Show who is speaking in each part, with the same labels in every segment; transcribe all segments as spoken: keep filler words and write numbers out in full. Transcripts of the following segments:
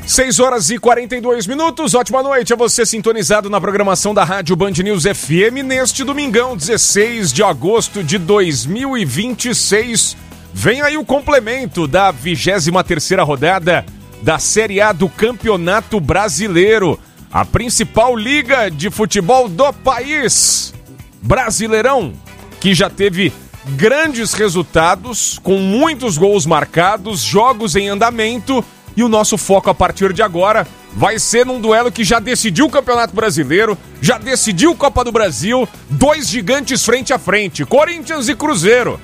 Speaker 1: seis horas e quarenta e dois minutos, ótima noite a você sintonizado na programação da Rádio Band News F M neste domingão, dezesseis de agosto de dois mil e vinte e seis. Vem aí o complemento da vigésima terceira rodada da Série A do Campeonato Brasileiro, a principal liga de futebol do país. Brasileirão, que já teve grandes resultados, com muitos gols marcados, jogos em andamento. E o nosso foco a partir de agora vai ser num duelo que já decidiu o Campeonato Brasileiro, já decidiu Copa do Brasil, dois gigantes frente a frente, Corinthians e Cruzeiro,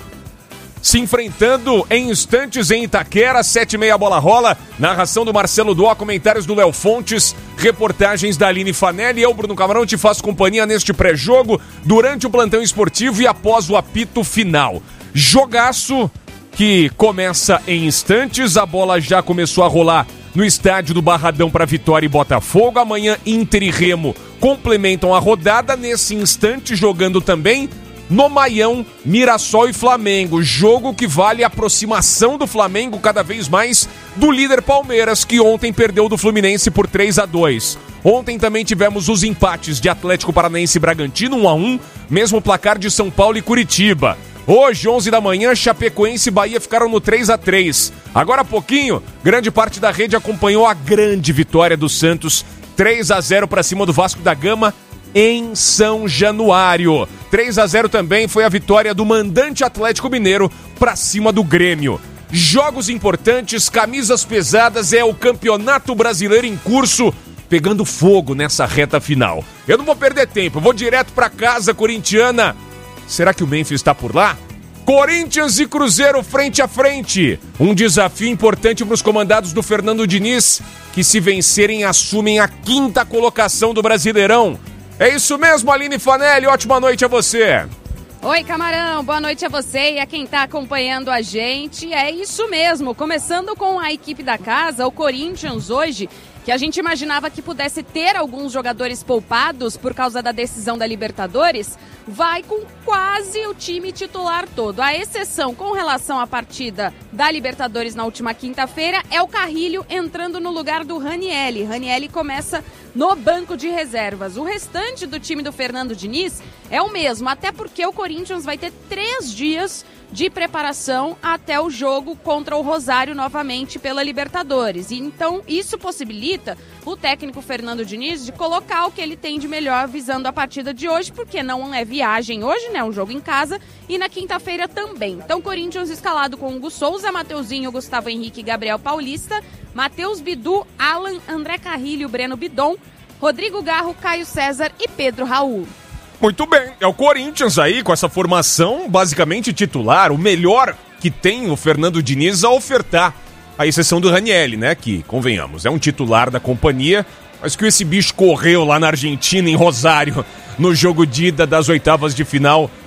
Speaker 1: se enfrentando em instantes em Itaquera, sete e meia bola rola, narração do Marcelo Dó, comentários do Léo Fontes, reportagens da Aline Fanelli, eu, Bruno Camarão, te faço companhia neste pré-jogo, durante o plantão esportivo e após o apito final. Jogaço que começa em instantes, a bola já começou a rolar no estádio do Barradão para Vitória e Botafogo. Amanhã Inter e Remo complementam a rodada, nesse instante jogando também no Maião, Mirassol e Flamengo, jogo que vale a aproximação do Flamengo cada vez mais do líder Palmeiras, que ontem perdeu do Fluminense por três a dois. Ontem também tivemos os empates de Atlético Paranaense e Bragantino, um a um, mesmo placar de São Paulo e Curitiba. Hoje, onze da manhã, Chapecoense e Bahia ficaram no três a três. Agora há pouquinho, grande parte da rede acompanhou a grande vitória do Santos, três a zero para cima do Vasco da Gama em São Januário. três a zero também foi a vitória do mandante Atlético Mineiro para cima do Grêmio. Jogos importantes, camisas pesadas, é o Campeonato Brasileiro em curso, pegando fogo nessa reta final. Eu não vou perder tempo, vou direto para casa corintiana. Será que o Memphis está por lá? Corinthians e Cruzeiro frente a frente. Um desafio importante para os comandados do Fernando Diniz, que se vencerem assumem a quinta colocação do Brasileirão. É isso mesmo, Aline Fanelli, ótima noite a você.
Speaker 2: Oi, Camarão, boa noite a você e a quem está acompanhando a gente. É isso mesmo, começando com a equipe da casa, o Corinthians hoje, que a gente imaginava que pudesse ter alguns jogadores poupados por causa da decisão da Libertadores, vai com quase o time titular todo. A exceção com relação à partida da Libertadores na última quinta-feira é o Carrilho entrando no lugar do Ranielli. Ranielli começa no banco de reservas. O restante do time do Fernando Diniz é o mesmo, até porque o Corinthians vai ter três dias de preparação até o jogo contra o Rosário novamente pela Libertadores. E então isso possibilita o técnico Fernando Diniz de colocar o que ele tem de melhor visando a partida de hoje, porque não é viagem hoje, né? Um jogo em casa, e na quinta-feira também. Então, Corinthians escalado com Hugo Souza, Mateuzinho, Gustavo Henrique e Gabriel Paulista, Matheus Bidu, Alan, André Carrilho, Breno Bidon, Rodrigo Garro, Caio César e Pedro Raul.
Speaker 1: Muito bem, é o Corinthians aí com essa formação basicamente titular, o melhor que tem o Fernando Diniz a ofertar, a exceção do Ranielli, né, que, convenhamos, é um titular da companhia, mas que esse bicho correu lá na Argentina, em Rosário, no jogo de ida das oitavas de final